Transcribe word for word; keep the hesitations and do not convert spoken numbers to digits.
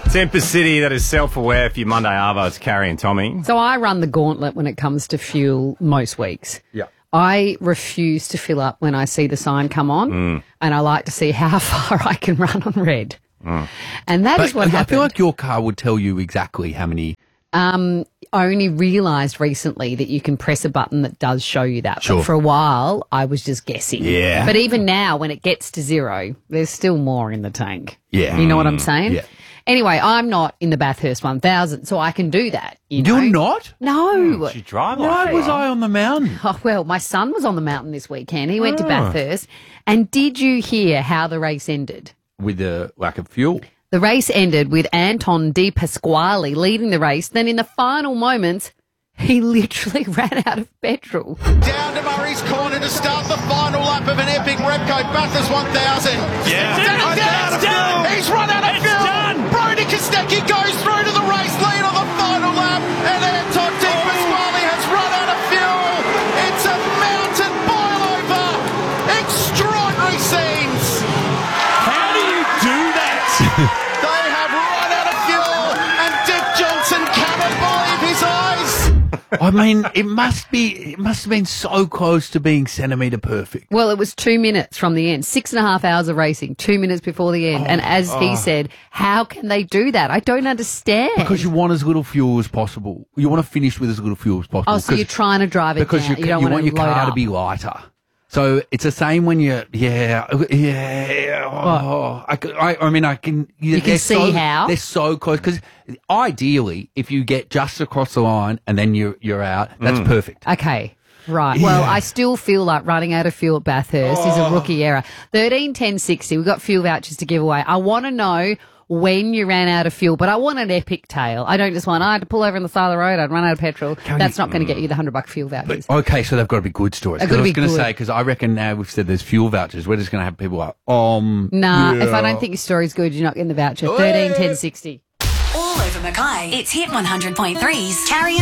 Temper City, that is self-aware for your Monday Arvos, Carrie and Tommy. So I run the gauntlet when it comes to fuel most weeks. Yeah. I refuse to fill up when I see the sign come on, Mm. and I like to see how far I can run on red. Mm. And that But is what I happened. feel like your car would tell you exactly how many. Um, I only realised recently that you can press a button that does show you that. Sure. But for a while, I was just guessing. Yeah. But even now, when it gets to zero, there's still more in the tank. Yeah. You know what I'm saying? Yeah. Anyway, I'm not in the Bathurst one thousand, so I can do that. You know? You're not? No. She drive like Why you was are. I on the mountain? Oh, well, my son was on the mountain this weekend. He went to Oh. Bathurst. And did you hear how the race ended? With the lack of fuel. The race ended with Anton De Pasquale leading the race. Then in the final moments, he literally ran out of petrol. Down to Murray's Corner to start the final lap of an epic Repco Bathurst one thousand. Yeah. It's done, it's done, it's done. He's run out of It's fuel. done. Brody Kostecki goes through to the race lead on the final lap, and Anton De Pasquale has run out of fuel. It's a mountain boil over. Extraordinary scenes. How do you do that? They have run out of fuel, and Dick Johnson cannot believe his eyes. I mean, it must be. It must have been so close to being centimetre perfect. Well, it was two minutes from the end, six and a half hours of racing, two minutes before the end. and as he said, how can they do that? I don't understand. Because you want as little fuel as possible. You want to finish with as little fuel as possible. oh, so you're trying to drive it because down. you, You don't you want, want to your load car up. to be lighter. So it's the same when you, yeah, yeah. Oh, I, c- I, I mean, I can. You can see so, how? they're so close because ideally, if you get just across the line and then you're you're out, that's Mm. perfect. Okay. Right. Well, I still feel like running out of fuel at Bathurst is a rookie error. thirteen ten sixty. We've got fuel vouchers to give away. I want to know when you ran out of fuel, but I want an epic tale. I don't just want, I had to pull over on the side of the road, I'd run out of petrol. That's not going to get you the one hundred buck fuel vouchers. Okay, so they've got to be good stories. They've 'Cause got to I was be going to good. say because I reckon now we've said there's fuel vouchers, we're just going to have people like, um, Nah, if I yeah. don't think your story's good, you're not getting the voucher. thirteen ten sixty. All over Mackay. It's Hit one hundred point three's Carrie